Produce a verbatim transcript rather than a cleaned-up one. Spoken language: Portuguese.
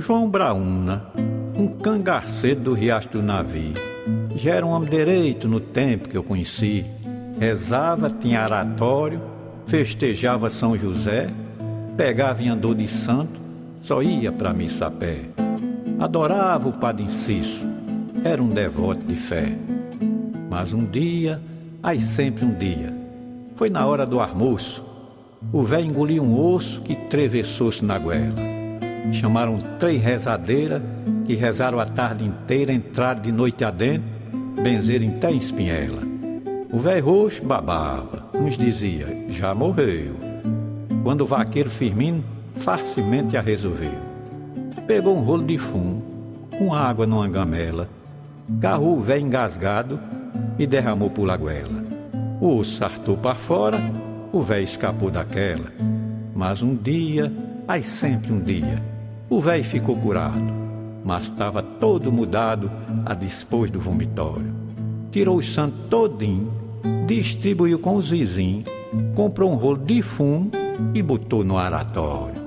João Braúna, um cangaceiro do Riacho do Navi. Já era um homem direito no tempo que eu conheci. Rezava, tinha oratório, festejava São José, pegava em andor de santo, só ia pra missa a pé. Adorava o Padre Inciso, era um devoto de fé. Mas um dia, aí sempre um dia, foi na hora do almoço, o velho engoliu um osso que travessou-se na goela. Chamaram três rezadeiras que rezaram a tarde inteira, entraram de noite adentro, benzeram até em espinhela. O velho roxo babava, uns dizia, já morreu. Quando o vaqueiro Firmino farcemente a resolveu. Pegou um rolo de fumo, com água numa gamela, garrou o velho engasgado e derramou por lagoela. O osso sartou para fora, o velho escapou daquela. Mas um dia, aí sempre um dia, o velho ficou curado, mas estava todo mudado a dispor do vomitório. Tirou o santo todinho, distribuiu com os vizinhos, comprou um rolo de fumo e botou no aratório.